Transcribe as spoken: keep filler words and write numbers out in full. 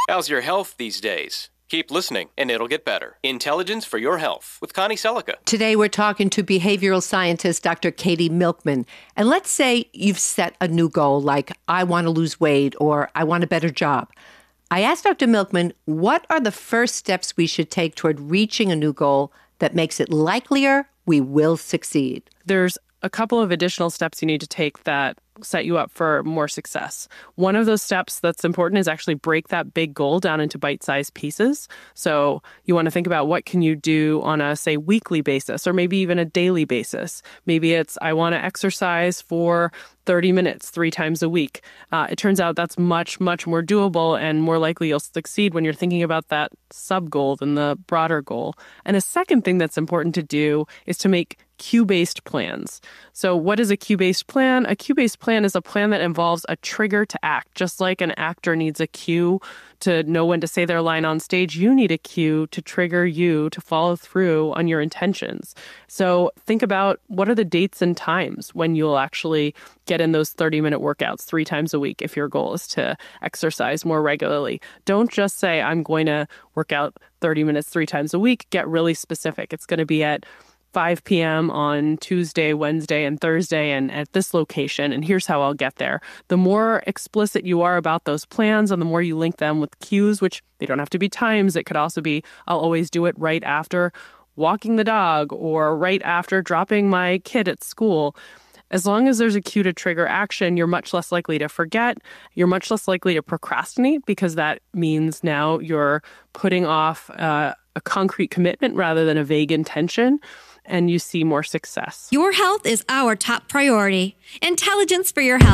How's your health these days? Keep listening, and it'll get better. Intelligence for Your Health with Connie Selica. Today, we're talking to behavioral scientist Doctor Katie Milkman. And let's say you've set a new goal, like I want to lose weight or I want a better job. I asked Doctor Milkman, what are the first steps we should take toward reaching a new goal that makes it likelier we will succeed? There's a couple of additional steps you need to take that set you up for more success. One of those steps that's important is actually break that big goal down into bite-sized pieces. So you want to think about what can you do on a, say, weekly basis or maybe even a daily basis. Maybe it's, I want to exercise for thirty minutes three times a week. Uh, it turns out that's much, much more doable and more likely you'll succeed when you're thinking about that sub-goal than the broader goal. And a second thing that's important to do is to make cue-based plans. So what is a cue-based plan? A cue-based plan is a plan that involves a trigger to act. Just like an actor needs a cue to know when to say their line on stage, you need a cue to trigger you to follow through on your intentions. So think about what are the dates and times when you'll actually get in those thirty-minute workouts three times a week if your goal is to exercise more regularly. Don't just say, I'm going to work out thirty minutes three times a week. Get really specific. It's going to be at five p.m. on Tuesday, Wednesday, and Thursday, and at this location, and here's how I'll get there. The more explicit you are about those plans and the more you link them with cues, which they don't have to be times. It could also be, I'll always do it right after walking the dog or right after dropping my kid at school. As long as there's a cue to trigger action, you're much less likely to forget. You're much less likely to procrastinate because that means now you're putting off uh, a concrete commitment rather than a vague intention, and you see more success. Your health is our top priority. Intelligence for Your Health.